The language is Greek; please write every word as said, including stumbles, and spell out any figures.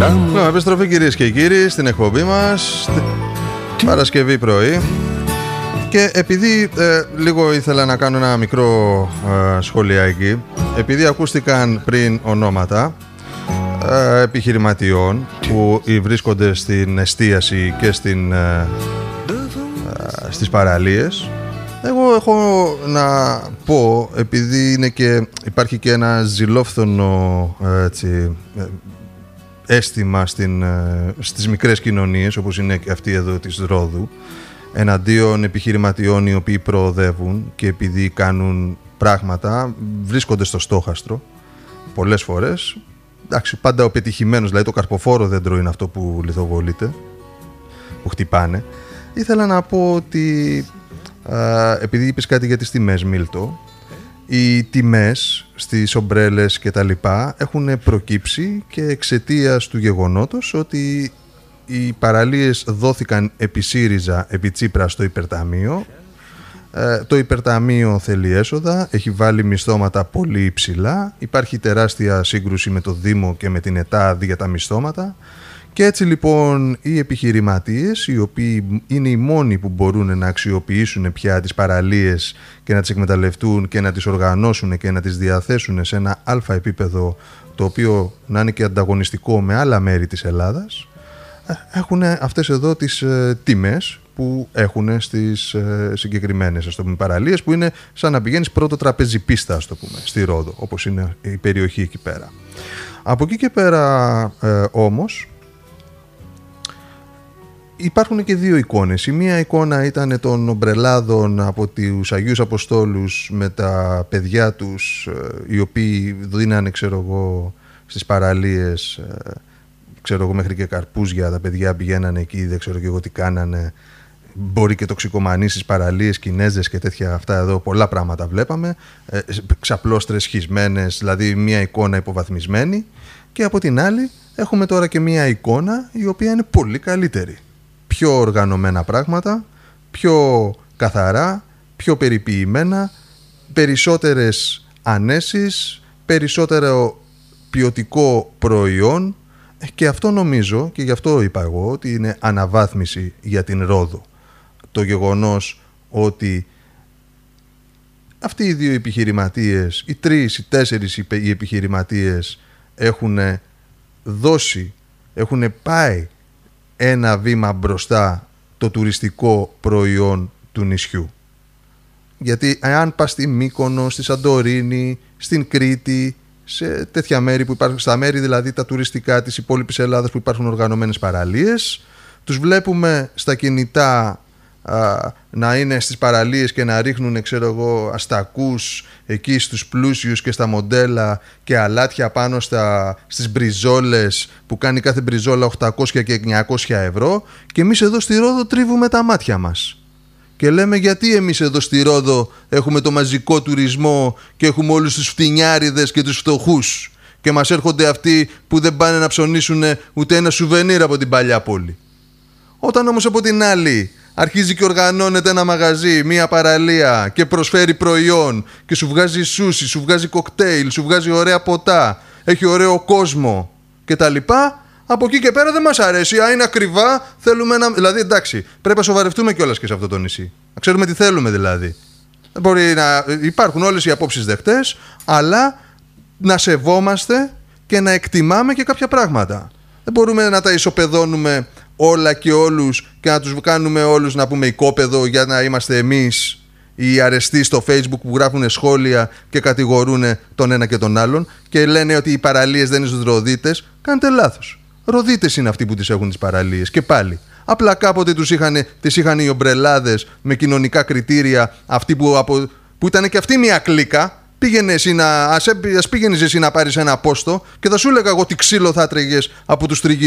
Λοιπόν, επιστροφή κυρίες και κύριοι στην εκπομπή μας Παρασκευή πρωί. Και επειδή ε, λίγο ήθελα να κάνω ένα μικρό ε, σχολιάκι, επειδή ακούστηκαν πριν ονόματα ε, επιχειρηματιών που βρίσκονται στην εστίαση και στην, ε, ε, στις παραλίες, εγώ έχω να πω, επειδή είναι και, υπάρχει και ένα ζηλόφθονο έτσι, αίσθημα στην, στις μικρές κοινωνίες, όπως είναι και αυτή εδώ της Ρόδου, εναντίον επιχειρηματιών οι οποίοι προοδεύουν και επειδή κάνουν πράγματα βρίσκονται στο στόχαστρο πολλές φορές. Εντάξει, πάντα ο πετυχημένος, δηλαδή το καρποφόρο δέντρο είναι αυτό που λιθοβολείται, που χτυπάνε. Ήθελα να πω ότι α, επειδή είπες κάτι για τις τιμές, Μίλτο, οι τιμές στις ομπρέλες και τα λοιπά έχουν προκύψει και εξαιτίας του γεγονότος ότι οι παραλίες δόθηκαν επί ΣΥΡΙΖΑ, επί Τσίπρα στο υπερταμείο. Ε, το υπερταμείο θέλει έσοδα, έχει βάλει μισθώματα πολύ υψηλά, υπάρχει τεράστια σύγκρουση με το Δήμο και με την ΕΤΑΔ για τα μισθώματα. Και έτσι λοιπόν οι επιχειρηματίες, οι οποίοι είναι οι μόνοι που μπορούν να αξιοποιήσουν πια τις παραλίες και να τις εκμεταλλευτούν και να τις οργανώσουν και να τις διαθέσουν σε ένα αλφα επίπεδο, το οποίο να είναι και ανταγωνιστικό με άλλα μέρη της Ελλάδας, έχουν αυτές εδώ τις ε, τιμές που έχουν στις ε, συγκεκριμένες, ας το πούμε, παραλίες, που είναι σαν να πηγαίνεις πρώτο τραπέζι πίστα, ας το πούμε, στη Ρόδο, όπως είναι η περιοχή εκεί πέρα. Από εκεί και πέρα ε, όμως υπάρχουν και δύο εικόνες. Η μία εικόνα ήταν των ομπρελάδων από τους Αγίους Αποστόλους με τα παιδιά τους, οι οποίοι δίνανε, ξέρω εγώ, στις παραλίες, ξέρω εγώ, μέχρι και καρπούζια. Τα παιδιά πηγαίνανε εκεί, δεν ξέρω και εγώ τι κάνανε. Μπορεί και τοξικομανείς στις παραλίες, Κινέζες και τέτοια αυτά εδώ, πολλά πράγματα βλέπαμε. Ε, ξαπλώστρες σχισμένες, δηλαδή μία εικόνα υποβαθμισμένη. Και από την άλλη έχουμε τώρα και μία εικόνα η οποία είναι πολύ καλύτερη. Πιο οργανωμένα πράγματα, πιο καθαρά, πιο περιποιημένα, περισσότερες ανέσεις, περισσότερο ποιοτικό προϊόν, και αυτό νομίζω, και γι' αυτό είπα εγώ, ότι είναι αναβάθμιση για την Ρόδο. Το γεγονός ότι αυτοί οι δύο επιχειρηματίες, οι τρεις, οι τέσσερις οι επιχειρηματίες έχουν δώσει, έχουν πάει ένα βήμα μπροστά το τουριστικό προϊόν του νησιού. Γιατί αν πας στη Μύκονο, στη Σαντορίνη, στην Κρήτη, σε τέτοια μέρη που υπάρχουν, στα μέρη δηλαδή τα τουριστικά της υπόλοιπης Ελλάδας που υπάρχουν οργανωμένες παραλίες, τους βλέπουμε στα κινητά α, να είναι στις παραλίες και να ρίχνουν, ξέρω εγώ, αστακούς εκεί στους πλούσιους και στα μοντέλα και αλάτια πάνω στα, στις μπριζόλες που κάνει κάθε μπριζόλα οκτακόσια και εννιακόσια ευρώ, και εμείς εδώ στη Ρόδο τρίβουμε τα μάτια μας και λέμε γιατί εμείς εδώ στη Ρόδο έχουμε το μαζικό τουρισμό και έχουμε όλους τους φτηνιάριδες και τους φτωχούς και μας έρχονται αυτοί που δεν πάνε να ψωνίσουν ούτε ένα σουβενίρ από την παλιά πόλη. Όταν όμως από την άλλη αρχίζει και οργανώνεται ένα μαγαζί, μία παραλία και προσφέρει προϊόν και σου βγάζει σούσι, σου βγάζει κοκτέιλ, σου βγάζει ωραία ποτά, έχει ωραίο κόσμο κτλ., από εκεί και πέρα δεν μας αρέσει. Α, είναι ακριβά, θέλουμε να... Δηλαδή, εντάξει, πρέπει να σοβαρευτούμε κιόλας και σε αυτό το νησί. Να ξέρουμε τι θέλουμε δηλαδή. Δεν μπορεί να... Υπάρχουν όλες οι απόψεις δεκτές, αλλά να σεβόμαστε και να εκτιμάμε και κάποια πράγματα. Δεν μπορούμε να τα ισοπεδώνουμε όλα και όλους και να τους κάνουμε όλους να πούμε οικόπεδο για να είμαστε εμείς οι αρεστοί στο Facebook που γράφουν σχόλια και κατηγορούν τον ένα και τον άλλον και λένε ότι οι παραλίες δεν είναι στους Ροδίτες. Κάνετε λάθος. Ροδίτες είναι αυτοί που τις έχουν τις παραλίες. Και πάλι, απλά κάποτε τους είχαν, τις είχαν οι ομπρελάδες με κοινωνικά κριτήρια, αυτοί που, από, που ήταν και αυτή μια κλίκα. Πήγαινε εσύ να, ας, ας πήγαινες εσύ να πάρεις ένα πόστο και θα σου έλεγα εγώ τι ξύλο θα έτρεγες από τους τριγύρους.